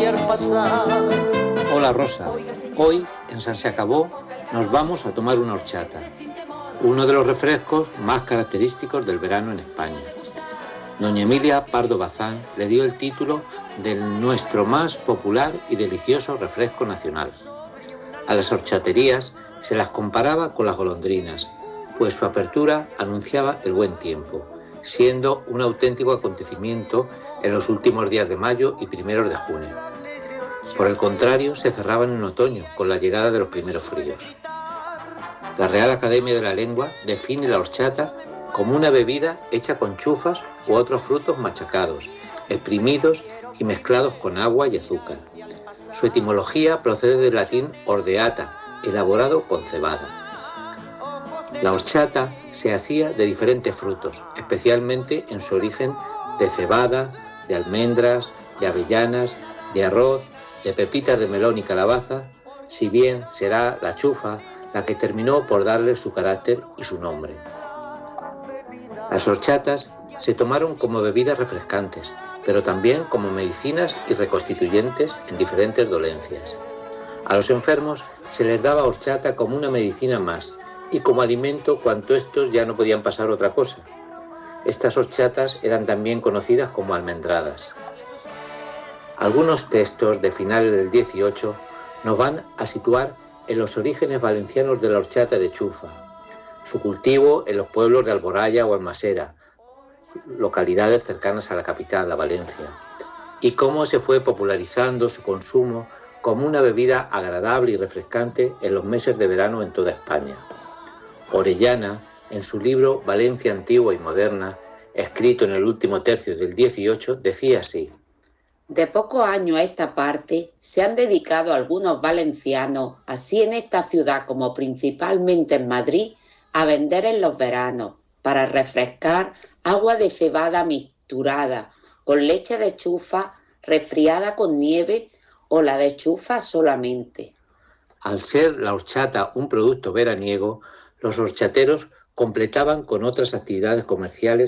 ayer pasar. Hola Rosa, hoy en San Se Acabó nos vamos a tomar una horchata, uno de los refrescos más característicos del verano en España. Doña Emilia Pardo Bazán le dio el título de nuestro más popular y delicioso refresco nacional. A las horchaterías se las comparaba con las golondrinas, pues su apertura anunciaba el buen tiempo, siendo un auténtico acontecimiento en los últimos días de mayo y primeros de junio. Por el contrario, se cerraban en otoño, con la llegada de los primeros fríos. La Real Academia de la Lengua define la horchata como una bebida hecha con chufas u otros frutos machacados, exprimidos y mezclados con agua y azúcar. Su etimología procede del latín ordeata, elaborado con cebada. La horchata se hacía de diferentes frutos, especialmente en su origen de cebada, de almendras, de avellanas, de arroz, de pepitas de melón y calabaza, si bien será la chufa la que terminó por darle su carácter y su nombre. Las horchatas se tomaron como bebidas refrescantes, pero también como medicinas y reconstituyentes en diferentes dolencias. A los enfermos se les daba horchata como una medicina más y como alimento cuando estos ya no podían pasar otra cosa. Estas horchatas eran también conocidas como almendradas. Algunos textos de finales del 18 nos van a situar en los orígenes valencianos de la horchata de chufa, su cultivo en los pueblos de Alboraya o Almasera, localidades cercanas a la capital, a Valencia, y cómo se fue popularizando su consumo como una bebida agradable y refrescante en los meses de verano en toda España. Orellana, en su libro Valencia Antigua y Moderna, escrito en el último tercio del 18, decía así: de pocos años a esta parte se han dedicado algunos valencianos, así en esta ciudad como principalmente en Madrid, a vender en los veranos, para refrescar, agua de cebada mixturada, con leche de chufa resfriada con nieve o la de chufa solamente. Al ser la horchata un producto veraniego, los horchateros completaban con otras actividades comerciales